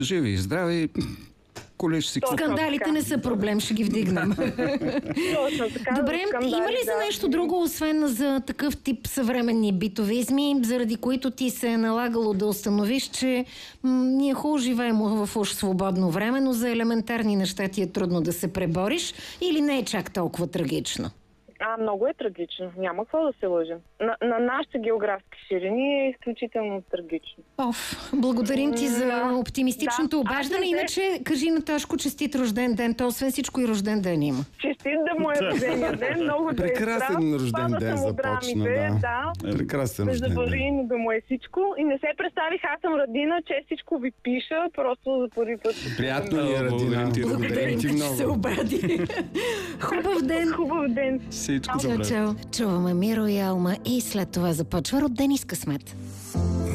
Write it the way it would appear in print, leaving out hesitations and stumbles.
Живи и здрави, колеш си. Скандалите не са проблем, ще ги вдигнем. Точно така. Добре, има ли за нещо друго, освен за такъв тип съвременни битовизми, заради които ти се е налагало да установиш, че ние хубаво живеем в уж свободно време, но за елементарни неща ти е трудно да се пребориш, или не е чак толкова трагично? Много е трагично. Няма какво да се лъжим. На нашите географски ширини е изключително трагично. Благодарим ти за оптимистичното обаждане. Иначе, кажи на Тошко, честит рожден ден. То освен всичко и рожден ден има. Честит да му е рождения ден. Много да е прекрасен рожден ден започна, да. Прекрасен рожден ден. Да му е всичко. И не се представих, аз съм Радина, честичко ви пиша, просто за първи път. Приятно ли е, Радина? Благодарим ти, че се обади. Хубав ден. Хубав ден. Всичко добре. Чао. Чуваме Миро и Алма и след това започва Родени с късмет.